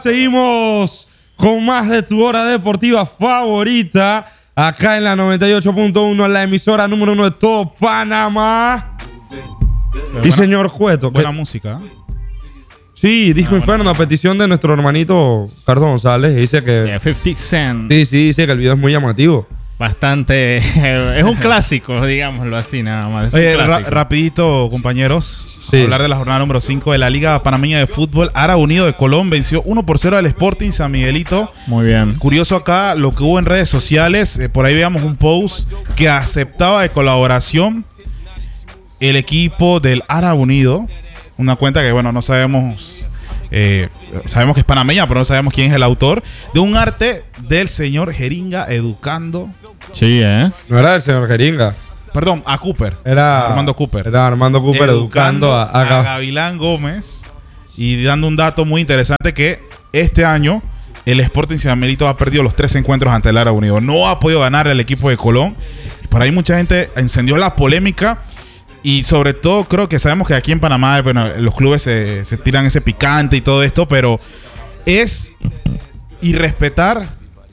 seguimos con más de tu hora deportiva favorita. Acá en la 98.1, la emisora número 1 de todo Panamá. Y señor Cueto. Buena música. Sí, Disco Inferno, a petición de nuestro hermanito Carlos González. Dice que... 50 Cent. Sí, dice que el video es muy llamativo. Bastante... es un clásico, digámoslo así, nada más. Oye, rapidito, compañeros. Sí. Hablar de la jornada número 5 de la Liga Panameña de Fútbol. Ara Unido de Colón venció 1-0 al Sporting San Miguelito. Muy bien. Curioso acá lo que hubo en redes sociales. Por ahí veíamos un post que aceptaba de colaboración el equipo del Ara Unido. Una cuenta que, bueno, no sabemos... sabemos que es panameña, pero no sabemos quién es el autor. De un arte del señor Jeringa educando. Sí, No era el señor Jeringa. Perdón, a Cooper. Era Armando Cooper. Era Armando Cooper educando a Gavilán Gómez. Y dando un dato muy interesante que este año el Sporting San Miguelito ha perdido los 3 encuentros ante el Ara Unido. No ha podido ganar el equipo de Colón. Y por ahí mucha gente encendió la polémica. Y sobre todo creo que sabemos que aquí en Panamá, bueno, los clubes se tiran ese picante y todo esto, pero es irrespetar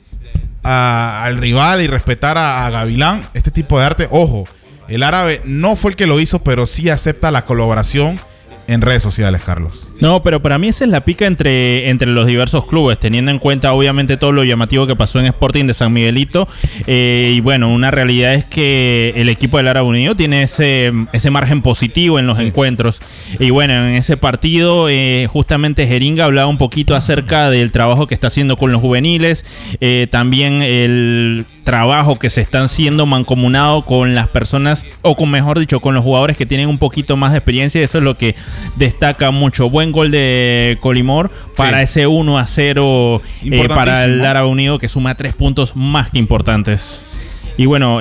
al rival y respetar a Gavilán este tipo de arte. Ojo, el árabe no fue el que lo hizo, pero sí acepta la colaboración en redes sociales, Carlos. No, pero para mí esa es la pica entre los diversos clubes, teniendo en cuenta obviamente todo lo llamativo que pasó en Sporting de San Miguelito. Y bueno, una realidad es que el equipo del Árabe Unido tiene ese margen positivo en los encuentros. Y bueno, en ese partido justamente Jeringa hablaba un poquito acerca del trabajo que está haciendo con los juveniles, también el trabajo que se están haciendo mancomunado con las personas, o con mejor dicho, con los jugadores que tienen un poquito más de experiencia. Eso es lo que destaca mucho. Buen gol de Colimor para ese 1-0 para el Árabe Unido, que suma 3 puntos más que importantes. Y bueno,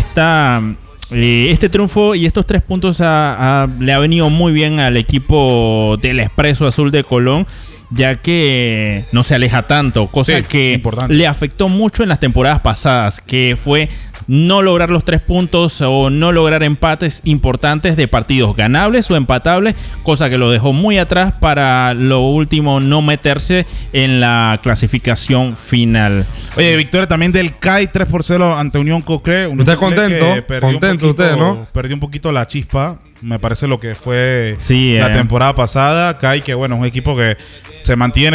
este triunfo y estos 3 puntos le ha venido muy bien al equipo del Expreso Azul de Colón, ya que no se aleja tanto, cosa que importante. Le afectó mucho en las temporadas pasadas, que fue no lograr los 3 puntos o no lograr empates importantes de partidos ganables o empatables, cosa que lo dejó muy atrás para lo último no meterse en la clasificación final. Oye, victoria también del CAI 3-0 ante Unión Coclé. ¿Usted contento? Contento usted, ¿no? Perdió un poquito la chispa, me parece, lo que fue la temporada pasada. CAI, que bueno, es un equipo que se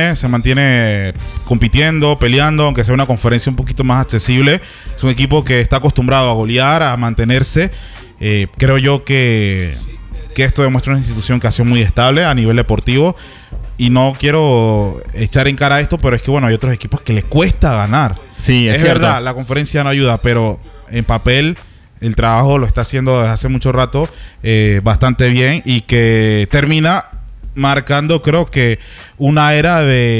mantiene compitiendo, peleando, aunque sea una conferencia un poquito más accesible. Es un equipo que está acostumbrado a golear, a mantenerse. Creo yo que esto demuestra una institución que ha sido muy estable a nivel deportivo. Y no quiero echar en cara esto, pero es que bueno, hay otros equipos que les cuesta ganar. Sí, es cierto. Verdad, la conferencia no ayuda, pero en papel el trabajo lo está haciendo desde hace mucho rato bastante bien, y que termina marcando, creo que, una era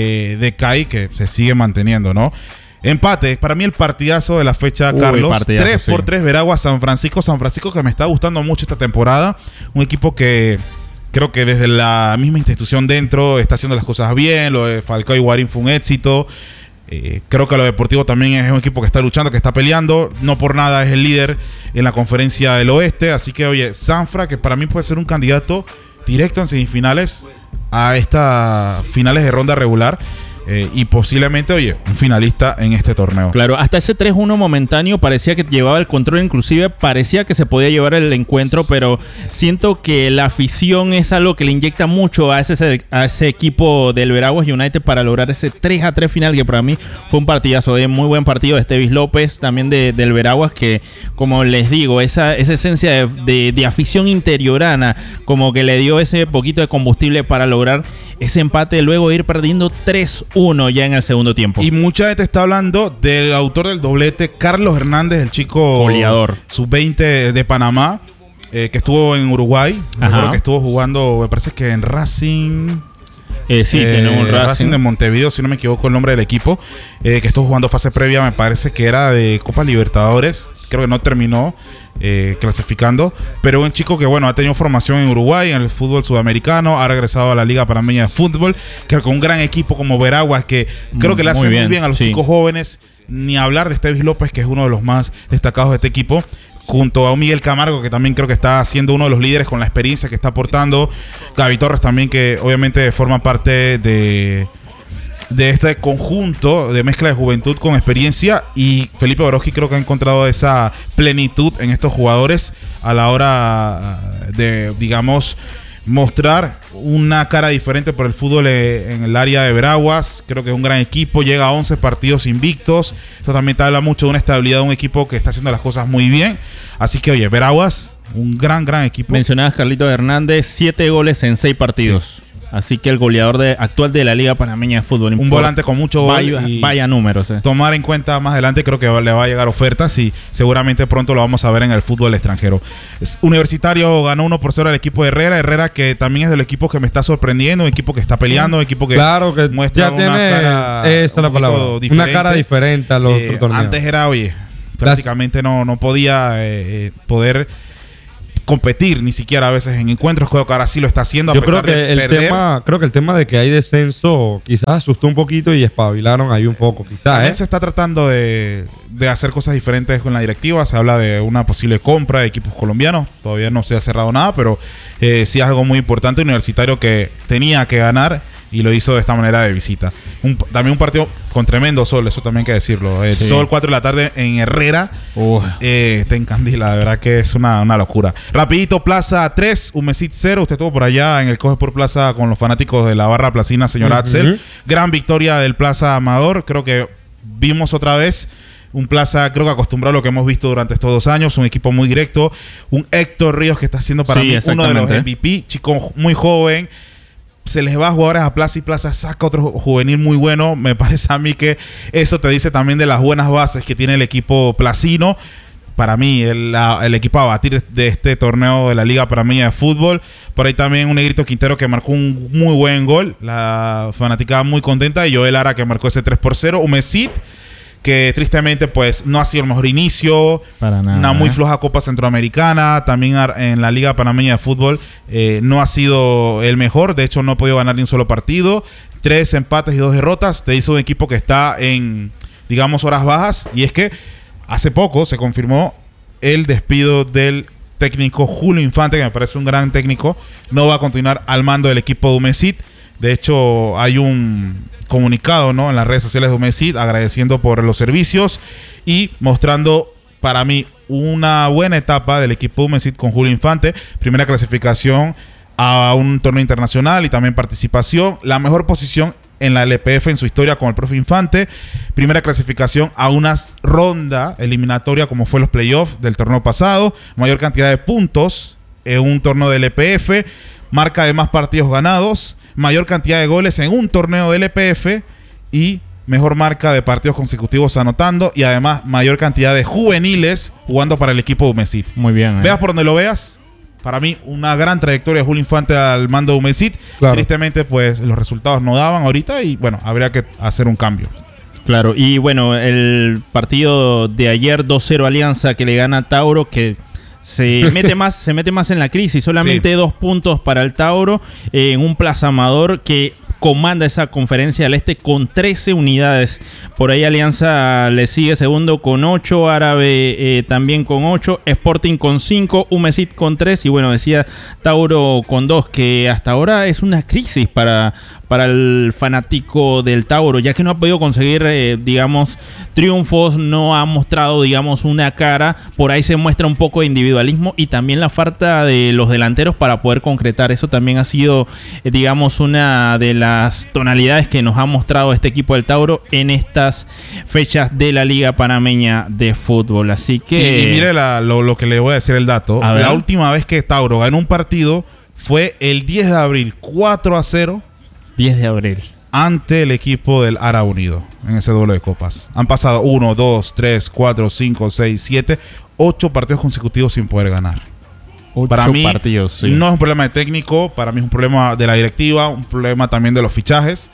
de CAI que se sigue manteniendo, ¿no? Empate, para mí el partidazo de la fecha, Carlos. 3-3 Veraguas San Francisco. San Francisco, que me está gustando mucho esta temporada. Un equipo que creo que desde la misma institución dentro está haciendo las cosas bien. Lo de Falcao y Guarín fue un éxito. Creo que lo deportivo también es un equipo que está luchando, que está peleando. No por nada es el líder en la conferencia del oeste. Así que, oye, Sanfra, que para mí puede ser un candidato directo en semifinales a estas finales de ronda regular, y posiblemente, oye, un finalista en este torneo. Claro, hasta ese 3-1 momentáneo parecía que llevaba el control, inclusive parecía que se podía llevar el encuentro, pero siento que la afición es algo que le inyecta mucho a ese equipo del Veraguas United para lograr ese 3-3 final, que para mí fue un partidazo, muy buen partido de Estevis López, también del Veraguas, que, como les digo, esa esencia de afición interiorana, como que le dio ese poquito de combustible para lograr ese empate, luego de ir perdiendo 3-1 ya en el segundo tiempo. Y mucha gente está hablando del autor del doblete, Carlos Hernández, el chico goleador sub-20 de Panamá, que estuvo en Uruguay. Creo que estuvo jugando, me parece que en Racing. Tenemos Racing de Montevideo, si no me equivoco el nombre del equipo, que estuvo jugando fase previa, me parece que era de Copa Libertadores. Creo que no terminó clasificando, pero un chico que, bueno, ha tenido formación en Uruguay, en el fútbol sudamericano, ha regresado a la Liga Panameña de Fútbol, que con un gran equipo como Veraguas, que creo que le hace muy bien a los chicos jóvenes. Ni hablar de Estevis López, que es uno de los más destacados de este equipo, junto a un Miguel Camargo, que también creo que está siendo uno de los líderes con la experiencia que está aportando. Gaby Torres también, que obviamente forma parte de de este conjunto de mezcla de juventud con experiencia, y Felipe Borowski creo que ha encontrado esa plenitud en estos jugadores a la hora de, digamos, mostrar una cara diferente por el fútbol en el área de Veraguas. Creo que es un gran equipo, llega a 11 partidos invictos. Esto también te habla mucho de una estabilidad de un equipo que está haciendo las cosas muy bien. Así que, oye, Veraguas, un gran equipo. Mencionabas Carlitos Hernández, 7 goles en 6 partidos. Sí. Así que el goleador actual de la Liga Panameña de Fútbol. Un volante con mucho gol. Vaya números. Tomar en cuenta más adelante, creo que le va a llegar ofertas y seguramente pronto lo vamos a ver en el fútbol extranjero. Universitario ganó 1-0 al equipo de Herrera. Herrera, que también es del equipo que me está sorprendiendo, un equipo que está peleando, un equipo que, muestra ya tiene una cara diferente a los otros torneos. Antes era, oye, prácticamente no podía poder competir ni siquiera a veces en encuentros. Creo que ahora sí lo está haciendo a pesar de perder. Creo que el tema de que hay descenso quizás asustó un poquito y espabilaron ahí un poco, quizás. También se está tratando de hacer cosas diferentes con la directiva. Se habla de una posible compra de equipos colombianos. Todavía no se ha cerrado nada, pero sí es algo muy importante. Universitario que tenía que ganar y lo hizo de esta manera de visita. También un partido con tremendo sol, eso también hay que decirlo. El sol 4 de la tarde en Herrera te encandila, de verdad que es una locura. Rapidito, Plaza 3, Humesit 0. Usted estuvo por allá en el Coge por Plaza con los fanáticos de la barra placina, señor Axel. Gran victoria del Plaza Amador. Creo que vimos otra vez un Plaza, creo que acostumbrado a lo que hemos visto durante estos 2 años. Un equipo muy directo. Un Héctor Ríos que está siendo para mí uno de los MVP. Chico muy joven. Se les va a jugadores a Plaza y Plaza saca otro juvenil muy bueno. Me parece a mí que eso te dice también de las buenas bases que tiene el equipo placino. Para mí, el equipo a batir de este torneo de la Liga Panameña de Fútbol. Por ahí también un Negrito Quintero que marcó un muy buen gol. La fanaticada muy contenta. Y Joel Lara que marcó ese 3-0. Humesit, que tristemente pues no ha sido el mejor inicio. Para nada. Una muy floja Copa Centroamericana. También en la Liga Panameña de Fútbol no ha sido el mejor. De hecho, no ha podido ganar ni un solo partido. 3 empates y 2 derrotas. Te hizo un equipo que está en, digamos, horas bajas. Y es que hace poco se confirmó el despido del técnico Julio Infante, que me parece un gran técnico. No va a continuar al mando del equipo de Humesit. De hecho, hay un comunicado, ¿no?, en las redes sociales de Humesit agradeciendo por los servicios y mostrando para mí una buena etapa del equipo Humesit con Julio Infante. Primera clasificación a un torneo internacional y también participación. La mejor posición en la LPF en su historia con el profe Infante. Primera clasificación a una ronda eliminatoria como fue los playoffs del torneo pasado. Mayor cantidad de puntos en un torneo de LPF. Marca de más partidos ganados, mayor cantidad de goles en un torneo de LPF y mejor marca de partidos consecutivos anotando, y además mayor cantidad de juveniles jugando para el equipo de Humesit. Muy bien. Veas por donde lo veas, para mí una gran trayectoria de Julio Infante al mando de Humesit. Claro. Tristemente pues los resultados no daban ahorita y bueno, habría que hacer un cambio. Claro, y bueno, el partido de ayer 2-0 Alianza que le gana a Tauro, que se mete más en la crisis. Solamente 2 puntos para el Tauro en un Plaza Amador que comanda esa conferencia del Este con 13 unidades. Por ahí Alianza le sigue segundo con 8, Árabe también con 8, Sporting con 5, Humesit con 3 y bueno, decía Tauro con 2, que hasta ahora es una crisis para el fanático del Tauro, ya que no ha podido conseguir, digamos, triunfos, no ha mostrado, digamos, una cara. Por ahí se muestra un poco de individualismo y también la falta de los delanteros para poder concretar. Eso también ha sido, digamos, una de las tonalidades que nos ha mostrado este equipo del Tauro en estas fechas de la Liga Panameña de Fútbol. Así que... Y mire lo que le voy a decir el dato. La última vez que Tauro ganó un partido fue el 10 de abril, 4-0. 10 de abril. Ante el equipo del Ara Unido en ese duelo de copas. Han pasado 1, 2, 3, 4, 5, 6, 7, 8 partidos consecutivos sin poder ganar. 8 para mí partidos, sí. No es un problema de técnico, para mí es un problema de la directiva, un problema también de los fichajes.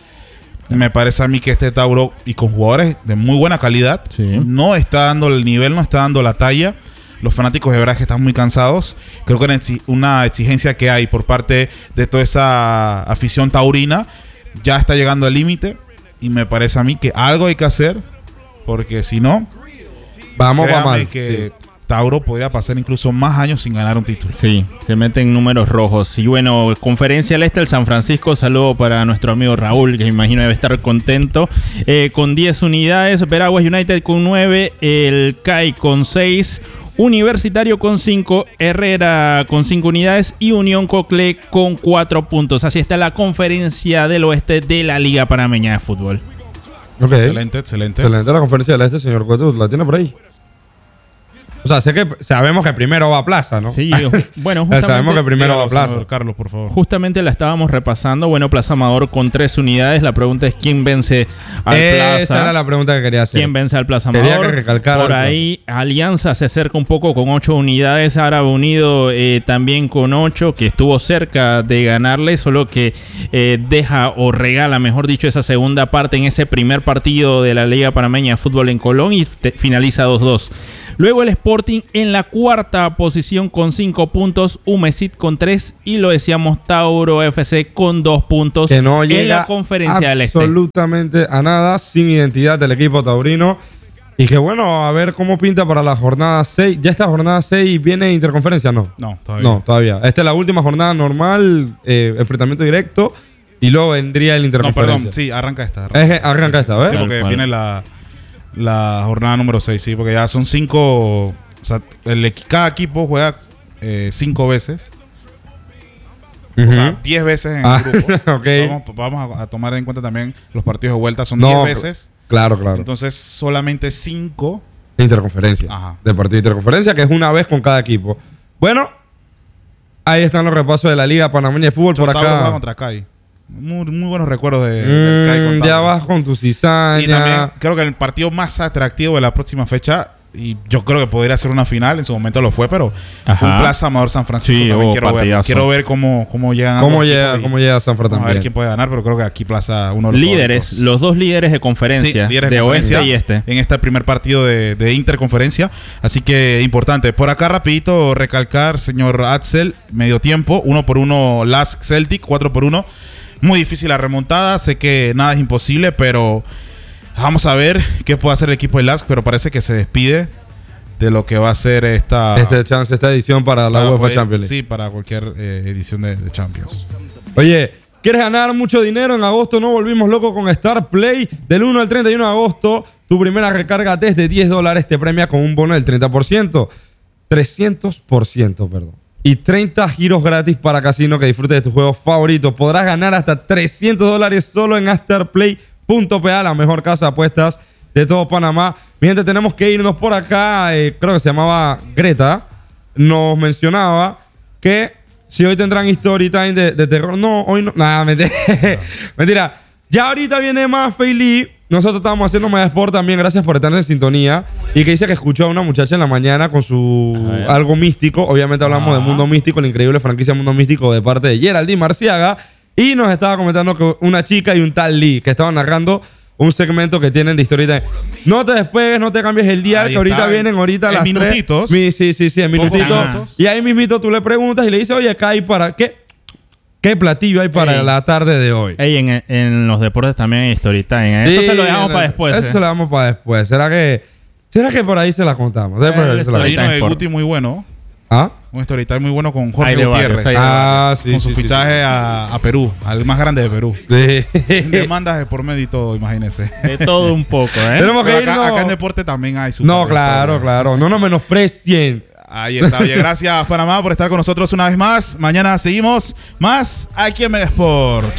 Me parece a mí que este Tauro, y con jugadores de muy buena calidad, no está dando el nivel, no está dando la talla. Los fanáticos de verdad que están muy cansados. Creo que una exigencia que hay por parte de toda esa afición taurina ya está llegando al límite. Y me parece a mí que algo hay que hacer, porque si no, vamos a mal. Que Tauro podría pasar incluso más años sin ganar un título. Sí, se meten números rojos. Y bueno, Conferencia del Este, el San Francisco, saludo para nuestro amigo Raúl, que me imagino debe estar contento. Con 10 unidades, Veraguas United con 9, el CAI con 6, Universitario con 5, Herrera con 5 unidades y Unión Cocle con 4 puntos. Así está la Conferencia del Oeste de la Liga Panameña de Fútbol. Ok. Excelente. Excelente la Conferencia del Este, señor Cueto. ¿La tiene por ahí? O sea, sabemos que primero va a Plaza, ¿no? Sí, bueno, justamente, sabemos que primero va a Dígalo, Plaza. señor Carlos, por favor. Justamente la estábamos repasando. Bueno, Plaza Amador con 3 unidades. La pregunta es quién vence al Esa Plaza. era la pregunta que quería hacer. ¿Quién vence al Plaza Quería Amador? que recalcara Por el ahí Alianza se acerca un poco con 8 unidades. Árabe Unido también con 8, que estuvo cerca de ganarle, solo que deja o regala, mejor dicho, esa segunda parte en ese primer partido de la Liga Panameña de Fútbol en Colón y finaliza 2-2. Luego el Sporting en la cuarta posición con 5 puntos, Humesit con 3 y lo decíamos Tauro FC con 2 puntos Que no en llega la Conferencia del Este. absolutamente a nada, sin identidad del equipo taurino. Y que bueno, a ver cómo pinta para la jornada 6. ¿Ya esta jornada 6 viene Interconferencia? No. No, todavía. No, todavía. Esta es la última jornada normal, enfrentamiento directo. Y luego vendría el No, Interconferencia. perdón, sí, arranca esta. Arranca esta, ¿ves? Sí, porque Tal cual. viene la jornada número 6, sí, porque ya son 5. O sea, cada equipo juega 5 veces. O sea, 10 veces en el grupo. Ok. Vamos a tomar en cuenta también los partidos de vuelta, son No, 10 veces. Claro. Entonces, solamente 5. Interconferencia. Ajá. De partido de interconferencia, que es una vez con cada equipo. Bueno, ahí están los repasos de la Liga Panameña de Fútbol. Por Tauro juega acá. contra CAI. Muy buenos recuerdos del CAI con Ya Tauro. vas con tu cizaña. Y también creo que el partido más atractivo de la próxima fecha, y yo creo que podría ser una final, en su momento lo fue, pero Ajá. un Plaza Amador San Francisco Sí, también quiero ver. partidazo. Quiero ver cómo llegan ¿Cómo ambos llega, equipos y cómo llega Sanfra vamos a ver también? quién puede ganar, pero creo que aquí Plaza uno de los Líderes, favoritos. los dos líderes de conferencia, Sí, líderes de conferencia oeste y este. en este primer partido de interconferencia. Así que importante. Por acá rapidito recalcar, señor Axel, medio tiempo, 1-1 Lask Celtic, 4-1. Muy difícil la remontada, sé que nada es imposible, pero vamos a ver qué puede hacer el equipo de Lask, pero parece que se despide de lo que va a ser esta edición para la UEFA poder- Champions League. Sí, para cualquier edición de Champions. Oye, ¿quieres ganar mucho dinero? En agosto no volvimos locos con Star Play. Del 1 al 31 de agosto, tu primera recarga desde $10 te premia con un bono del 30%. 300%, perdón. Y 30 giros gratis para casino que disfrutes de tus juegos favoritos. Podrás ganar hasta $300 solo en starplay.pa, la mejor casa de apuestas de todo Panamá. Mi gente, tenemos que irnos por acá. Creo que se llamaba Greta. Nos mencionaba que si hoy tendrán Story Time de terror. No, hoy no. Nada, mentira. Ya ahorita viene más Feli. Nosotros estábamos haciendo Mega Sport también. Gracias por estar en sintonía. Y que dice que escuchó a una muchacha en la mañana con su algo místico. Obviamente hablamos de Mundo Místico, la increíble franquicia Mundo Místico de parte de Geraldine Marciaga. Y nos estaba comentando que una chica y un tal Lee que estaban narrando un segmento que tienen de Story Time. No te despegues, no te cambies el dial, Ahí que ahorita está, vienen ahorita en las minutitos. 3. Sí, en Pocos minutitos. minutos. Y ahí mismito tú le preguntas y le dices, oye, acá hay para... ¿Qué platillo hay para Ey. la tarde de hoy? Ey, en los deportes también hay story time. Eso Sí, se lo dejamos para después. Eso se lo dejamos para después. ¿Será que por ahí se la contamos? ¿Será que por ahí se la Story Hay uno time de sport. Guti muy bueno. ¿Ah? Un storytime muy bueno con Hay Jorge de varios, Gutiérrez. hay de Ah, sí. con su sí, fichaje a Perú, al más grande de Perú. Sí. Demandas de por medio y todo, imagínense. De todo un poco, ¿eh? Tenemos que Pero irnos. acá en deporte también hay su No, claro. No nos menosprecien. Ahí está. Bien, gracias Panamá por estar con nosotros una vez más. Mañana seguimos más aquí en Mega Sport.